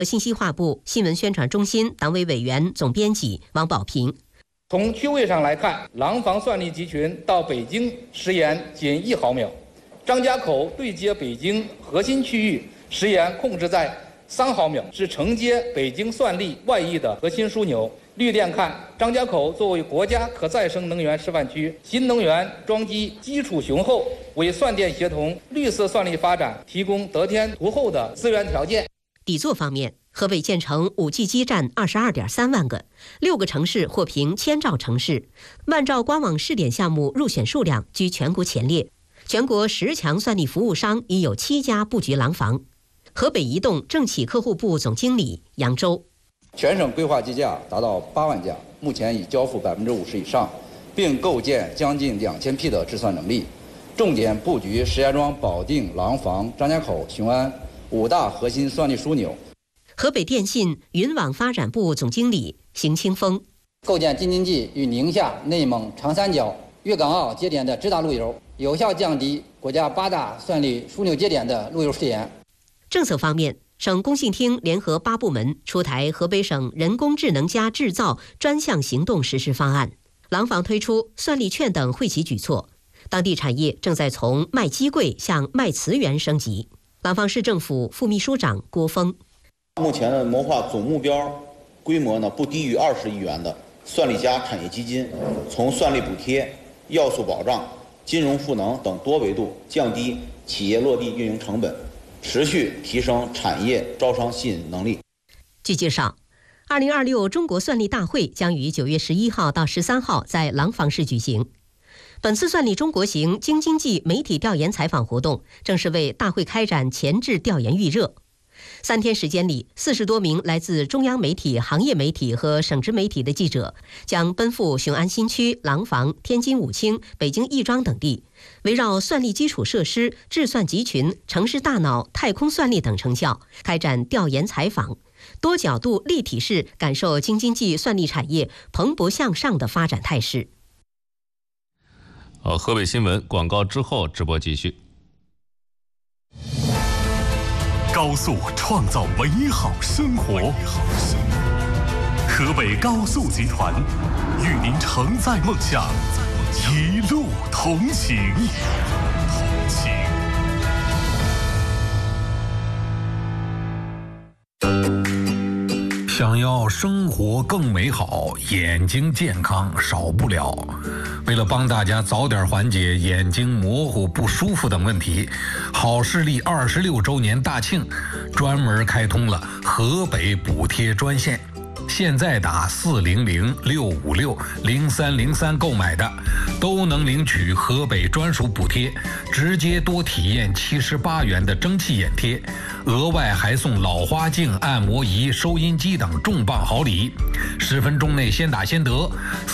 信息化部新闻宣传中心党委委员、总编辑王宝平。 从区位上来看，廊坊算力集群到北京时延仅1毫秒，张家口对接北京核心区域时延控制在3毫秒，是承接北京算力外溢的核心枢纽。绿电看，张家口作为国家可再生能源示范区，新能源装机基础雄厚，为算电协同、绿色算力发展提供得天独厚的资源条件。 底座方面，河北建成 5G 基站22.3万个，6个城市获评千兆城市，万兆官网试点项目入选数量居全国前列。全国10强算力服务商已有7家布局廊坊。河北移动政企客户部总经理杨周： 全省规划机架达到8万架，目前已交付50%以上，并构建将近2000批的制算能力，重点布局石家庄、保定、廊坊、张家口、雄安5大核心算力枢纽。 河北电信云网发展部总经理邢清峰： 构建京津冀与宁夏、内蒙、长三角、粤港澳节点的直达路由，有效降低国家8大算力枢纽节点的路由时延。 政策方面，省工信厅联合8部门出台河北省人工智能加制造专项行动实施方案，廊坊推出算力券等惠企举措，当地产业正在从卖机柜向卖磁源升级。廊坊市政府副秘书长郭峰： 目前的谋划总目标规模不低于20亿元的算力加产业基金，从算力补贴、要素保障、金融赋能等多维度降低企业落地运营成本，持续提升产业招商吸引能力。 据介绍，2026中国算力大会将于9月11号到13号在廊坊市举行。本次算力中国行京津冀媒体调研采访活动正是为大会开展前置调研预热。3天时间里，40多名来自中央媒体、行业媒体和省直媒体的记者将奔赴雄安新区、廊坊、天津武清、北京亦庄等地，围绕算力基础设施、智算集群、城市大脑、太空算力等成效，开展调研采访，多角度立体式感受京津冀算力产业蓬勃向上的发展态势。 河北新闻广告之后直播继续。 高速创造美好生活，河北高速集团与您承载梦想，一路同行。 想要生活更美好，眼睛健康少不了。为了帮大家早点缓解眼睛模糊不舒服等问题，好视力26周年大庆专门开通了河北补贴专线。现在打400-656-0303购买的，都能领取河北专属补贴，直接多体验78元的蒸汽眼贴，额外还送老花镜、按摩仪、收音机等重磅好礼。10分钟内先打先得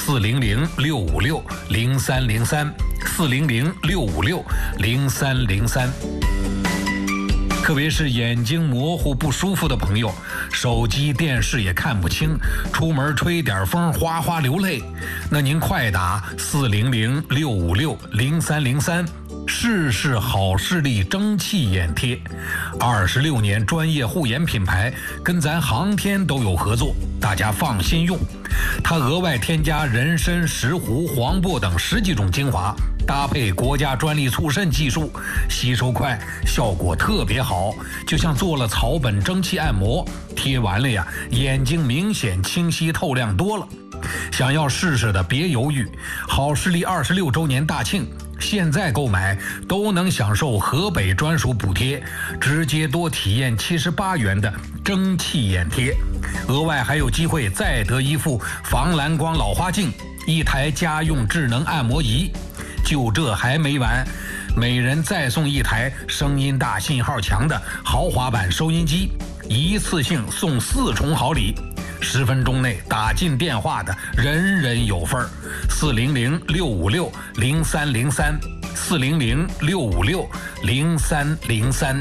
，400-656-0303，400-656-0303。特别是眼睛模糊不舒服的朋友，手机电视也看不清，出门吹点风哗哗流泪，那您快打400-656-0303，试试好视力蒸汽眼贴。26年专业护眼品牌，跟咱航天都有合作，大家放心用。它额外添加人参、石斛、黄柏等10几种精华，搭配国家专利促渗技术，吸收快，效果特别好，就像做了草本蒸汽按摩，贴完了呀，眼睛明显清晰透亮多了。想要试试的别犹豫，好视力26周年大庆，现在购买都能享受河北专属补贴，直接多体验78元的蒸汽眼贴，额外还有机会再得一副防蓝光老花镜，1台家用智能按摩仪。就这还没完，每人再送1台声音大、信号强的豪华版收音机，一次性送4重好礼。10分钟内打进电话的人人有份儿。400-656-0303，400-656-0303。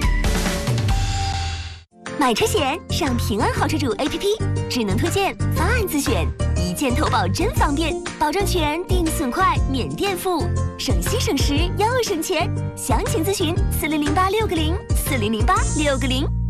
买车险上平安好车主 APP， 智能推荐，方案自选，一键投保真方便，保证全，定损快，免垫付，省心省时又省钱。详情咨询4008-660，4008-660。